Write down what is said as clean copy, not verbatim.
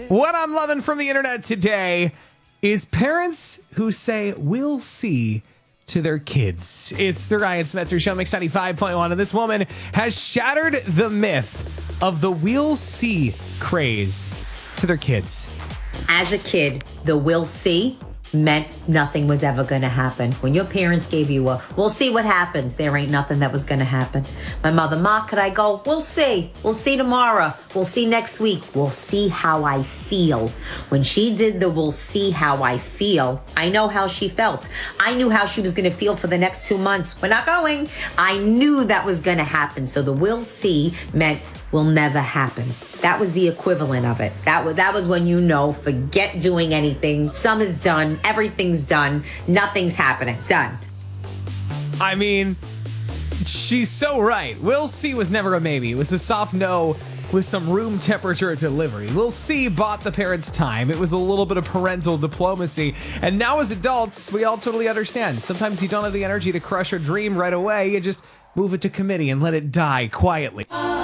What I'm loving from the internet today is parents who say, "we'll see," to their kids. It's the Ryan Spencer Show, Mix 95.1, and this woman has shattered the myth of the "we'll see" craze to their kids. As a kid, the "we'll see" meant nothing was ever going to happen. When your parents gave you a "we'll see what happens," there ain't nothing that was going to happen. My mother, "Ma, could I go?" "We'll see. We'll see tomorrow. We'll see next week. We'll see how I feel." When she did the "we'll see how I feel," I know how she felt. I knew how she was going to feel for the next 2 months. We're not going. I knew that was going to happen. So the "we'll see" meant will never happen. That was the equivalent of it. That was when you know, forget doing anything. Summer's done. Everything's done. Nothing's happening. Done. I mean, she's so right. "We'll see" was never a maybe. It was a soft no with some room temperature delivery. "We'll see" bought the parents time. It was a little bit of parental diplomacy. And now as adults, we all totally understand. Sometimes you don't have the energy to crush a dream right away. You just move it to committee and let it die quietly.